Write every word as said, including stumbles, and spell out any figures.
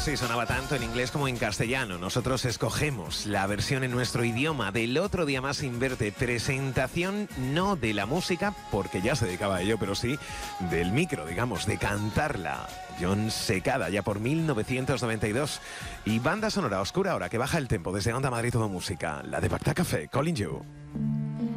sí, sonaba tanto en inglés como en castellano. Nosotros escogemos la versión en nuestro idioma del Otro Día Más Sin Verte. Presentación no de la música, porque ya se dedicaba a ello, pero sí del micro, digamos, de cantarla. Jon Secada, ya por mil novecientos noventa y dos. Y banda sonora oscura ahora que baja el tempo desde Onda Madrid Todo Música, la de Pacta Café, Calling You.